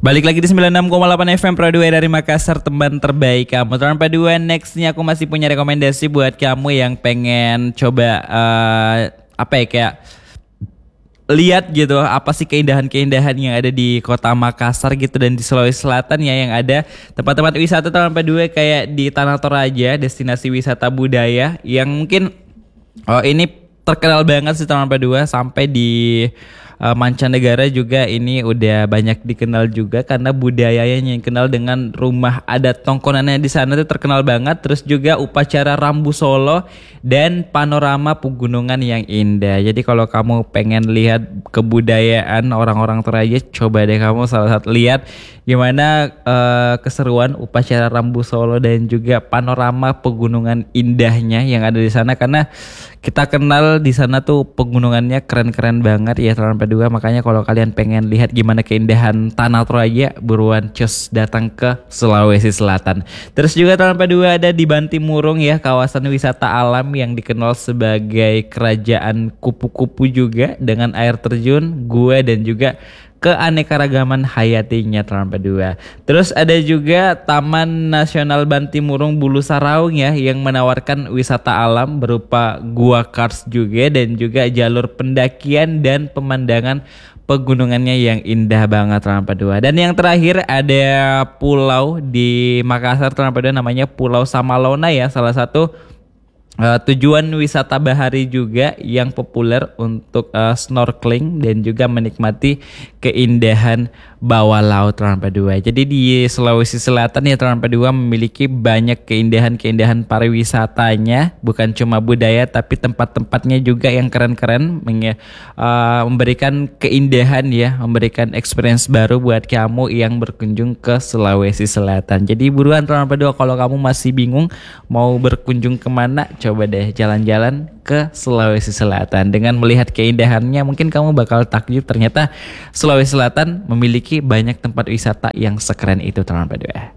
Balik lagi di 96,8 FM Pro 2 dari Makassar, teman terbaik kamu. Teman P2, nextnya aku masih punya rekomendasi buat kamu yang pengen coba kayak lihat gitu apa sih keindahan-keindahan yang ada di kota Makassar gitu dan di Sulawesi Selatan ya, yang ada tempat-tempat wisata teman P2 kayak di Tanah Toraja, destinasi wisata budaya yang mungkin ini terkenal banget sih teman P2 sampai di mancanegara juga. Ini udah banyak dikenal juga karena budayanya yang kenal dengan rumah adat tongkonannya di sana tuh terkenal banget. Terus juga upacara Rambu Solo dan panorama pegunungan yang indah. Jadi kalau kamu pengen lihat kebudayaan orang-orang Toraja, coba deh kamu salah satu lihat gimana keseruan upacara Rambu Solo dan juga panorama pegunungan indahnya yang ada di sana, karena kita kenal di sana tuh pegunungannya keren-keren banget ya teman P2. Makanya kalau kalian pengen lihat gimana keindahan Tanah Toraja, buruan cus datang ke Sulawesi Selatan. Terus juga teman P2 ada di Bantimurung ya, kawasan wisata alam yang dikenal sebagai kerajaan kupu-kupu juga, dengan air terjun, gua dan juga keanekaragaman hayatinya teman P2. Terus ada juga Taman Nasional Bantimurung Bulu Saraung ya, yang menawarkan wisata alam berupa gua kars juga dan juga jalur pendakian dan pemandangan pegunungannya yang indah banget teman P2. Dan yang terakhir ada pulau di Makassar teman P2, namanya Pulau Samalona ya, salah satu tujuan wisata bahari juga yang populer untuk snorkeling dan juga menikmati keindahan bawah laut teman P2. Jadi di Sulawesi Selatan ya teman P2 memiliki banyak keindahan-keindahan pariwisatanya, bukan cuma budaya tapi tempat-tempatnya juga yang keren-keren, memberikan keindahan ya, memberikan experience baru buat kamu yang berkunjung ke Sulawesi Selatan. Jadi buruan teman P2, kalau kamu masih bingung mau berkunjung kemana, coba deh jalan-jalan ke Sulawesi Selatan. Dengan melihat keindahannya mungkin kamu bakal takjub, ternyata Sulawesi Selatan memiliki banyak tempat wisata yang sekeren itu teman P2.